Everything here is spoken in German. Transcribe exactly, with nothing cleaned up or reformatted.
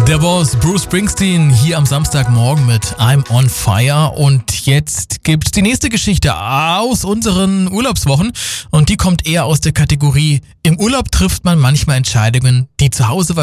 Der Boss Bruce Springsteen hier am Samstagmorgen mit I'm on Fire. Und jetzt gibt's die nächste Geschichte aus unseren Urlaubswochen. Und die kommt eher aus der Kategorie: Im Urlaub trifft man manchmal Entscheidungen, die zu Hause